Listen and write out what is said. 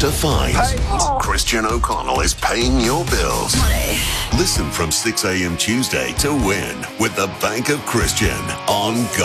to fines. Christian O'Connell is paying your bills. Listen from 6 a.m. Tuesday to win with the Bank of Christian on Go.